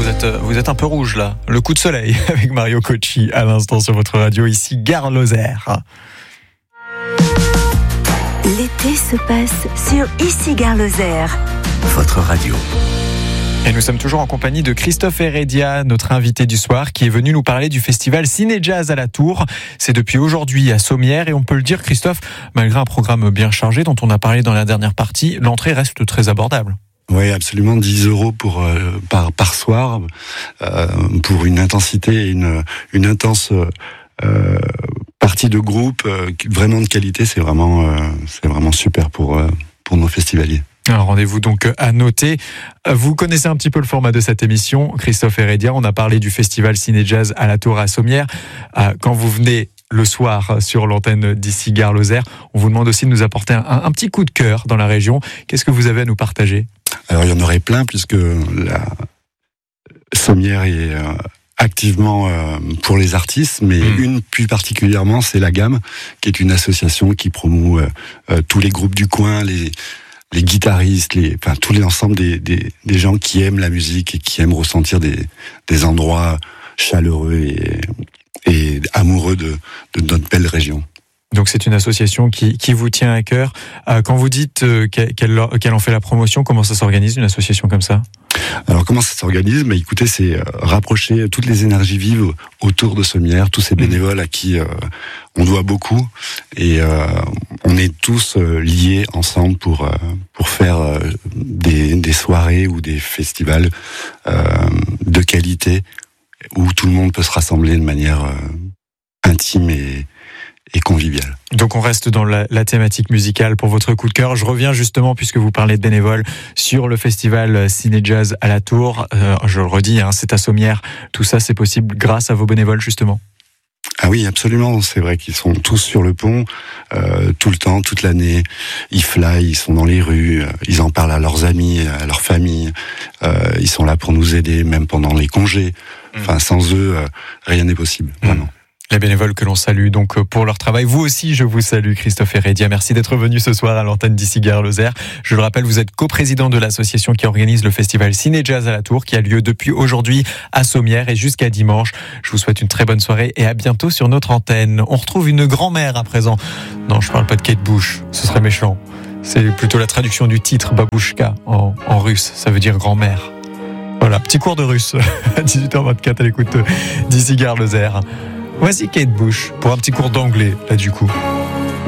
vous êtes un peu rouge là. Le coup de soleil avec Mario Cocci à l'instant sur votre radio, ici Gare Lozère. L'été se passe sur Ici Gare Lozère. Votre radio. Et nous sommes toujours en compagnie de Christophe Heredia, notre invité du soir, qui est venu nous parler du festival Ciné Jazz à la Tour. C'est depuis aujourd'hui à Sommières et on peut le dire, Christophe, malgré un programme bien chargé dont on a parlé dans la dernière partie, l'entrée reste très abordable. Oui, absolument, 10 € par soir, pour une intensité et une intense partie de groupe, vraiment de qualité. C'est vraiment super pour nos festivaliers. Un rendez-vous donc à noter. Vous connaissez un petit peu le format de cette émission, Christophe Heredia. On a parlé du festival Ciné Jazz à la Tour à Sommières. Quand vous venez le soir sur l'antenne d'Ici Gare Lozère, on vous demande aussi de nous apporter un petit coup de cœur dans la région. Qu'est-ce que vous avez à nous partager ? Alors il y en aurait plein puisque la Sommières est activement pour les artistes, mais une plus particulièrement, c'est La Gamme, qui est une association qui promeut tous les groupes du coin, les guitaristes, tout l'ensemble des gens qui aiment la musique et qui aiment ressentir des endroits chaleureux et amoureux de notre belle région. Donc c'est une association qui vous tient à cœur. Quand vous dites qu'elle en fait la promotion, comment ça s'organise une association comme ça ? Alors comment ça s'organise ? Écoutez, c'est rapprocher toutes les énergies vives autour de Sommières, tous ces bénévoles à qui on doit beaucoup, et on est tous liés ensemble pour faire des soirées ou des festivals de qualité où tout le monde peut se rassembler de manière intime et convivial. Donc on reste dans la thématique musicale pour votre coup de cœur. Je reviens justement, puisque vous parlez de bénévoles, sur le festival Ciné Jazz à la Tour. Je le redis, c'est à Sommières. Tout ça, c'est possible grâce à vos bénévoles, justement. Ah oui, absolument. C'est vrai qu'ils sont tous sur le pont, tout le temps, toute l'année. Ils fly, ils sont dans les rues, ils en parlent à leurs amis, à leurs familles. Ils sont là pour nous aider, même pendant les congés. Enfin, sans eux, rien n'est possible, vraiment. Les bénévoles que l'on salue donc pour leur travail. Vous aussi, je vous salue, Christophe Heredia. Merci d'être venu ce soir à l'antenne d'Ici Gare Lozère. Je le rappelle, vous êtes coprésident de l'association qui organise le festival Ciné Jazz à la Tour, qui a lieu depuis aujourd'hui à Sommières et jusqu'à dimanche. Je vous souhaite une très bonne soirée et à bientôt sur notre antenne. On retrouve une grand-mère à présent. Non, je parle pas de Kate Bush, ce serait méchant. C'est plutôt la traduction du titre Babushka en russe, ça veut dire grand-mère. Voilà, petit cours de russe à 18h24 à l'écoute d'Ici Gare Lozère. Voici Kate Bush pour un petit cours d'anglais, là du coup.